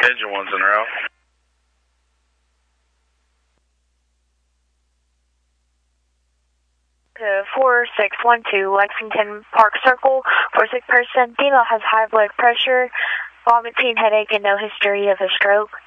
Engine 1's en route. To 4612 Lexington Park Circle for a sick person. Female has high blood pressure, vomiting, headache, and no history of a stroke.